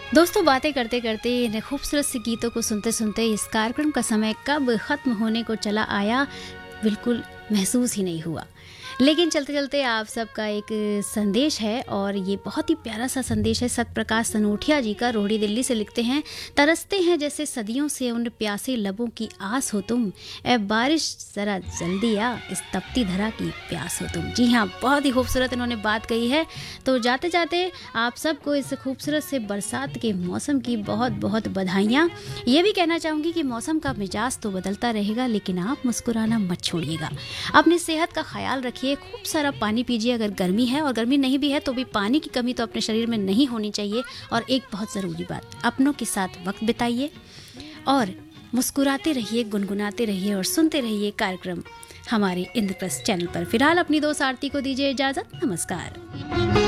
दोस्तों, बातें करते करते इन खूबसूरत से गीतों को सुनते सुनते इस कार्यक्रम का समय कब ख़त्म होने को चला आया बिल्कुल महसूस ही नहीं हुआ। लेकिन चलते चलते आप सबका एक संदेश है और ये बहुत ही प्यारा सा संदेश है सतप्रकाश सनोठिया जी का। रोहिणी दिल्ली से लिखते हैं, तरसते हैं जैसे सदियों से उन प्यासे लबों की आस हो तुम, ए बारिश ज़रा जल्दी आ, इस तपती धरा की प्यास हो तुम। जी हाँ, बहुत ही खूबसूरत इन्होंने बात कही है। तो जाते जाते आप सबको इस खूबसूरत से बरसात के मौसम की बहुत बहुत बधाइयाँ। ये भी कहना चाहूँगी कि मौसम का मिजाज तो बदलता रहेगा, लेकिन आप मुस्कुराना मत छोड़िएगा। अपनी सेहत का ख्याल रखिए, खूब सारा पानी पीजिए अगर गर्मी है, और गर्मी नहीं भी है तो भी पानी की कमी तो अपने शरीर में नहीं होनी चाहिए। और एक बहुत ज़रूरी बात, अपनों के साथ वक्त बिताइए और मुस्कुराते रहिए, गुनगुनाते रहिए और सुनते रहिए कार्यक्रम हमारे इंद्रप्रस्थ चैनल पर। फिलहाल अपनी दोस्त आरती को दीजिए इजाज़त। नमस्कार।